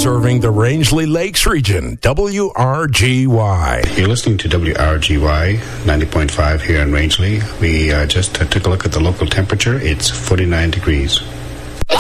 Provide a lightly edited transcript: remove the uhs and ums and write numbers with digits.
serving the Rangeley Lakes region, WRGY. You're listening to WRGY 90.5 here in Rangeley. We just took a look at the local temperature. It's 49 degrees.